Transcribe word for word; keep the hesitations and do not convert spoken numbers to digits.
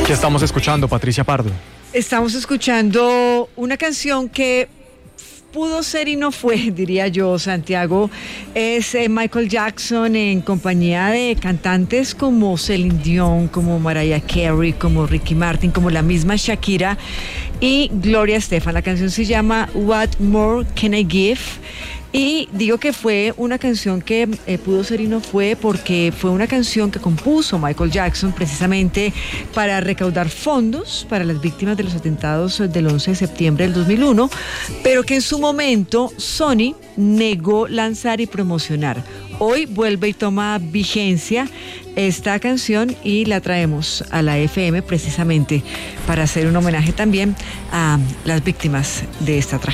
¿Qué estamos escuchando, Patricia Pardo? Estamos escuchando una canción que pudo ser y no fue, diría yo, Santiago. Es eh, Michael Jackson en compañía de cantantes como Celine Dion, como Mariah Carey, como Ricky Martin, como la misma Shakira y Gloria Estefan. La canción se llama What More Can I Give? Y digo que fue una canción que eh, pudo ser y no fue porque fue una canción que compuso Michael Jackson precisamente para recaudar fondos para las víctimas de los atentados del once de septiembre del dos mil uno, pero que en su momento Sony negó lanzar y promocionar. Hoy vuelve y toma vigencia esta canción y la traemos a la F M precisamente para hacer un homenaje también a las víctimas de esta tragedia.